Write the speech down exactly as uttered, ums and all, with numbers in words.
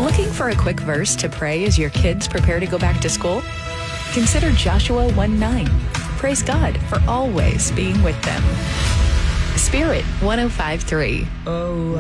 Looking for a quick verse to pray as your kids prepare to go back to school? Consider Joshua one nine. Praise God for always being with them. Spirit one oh five point three. Oh.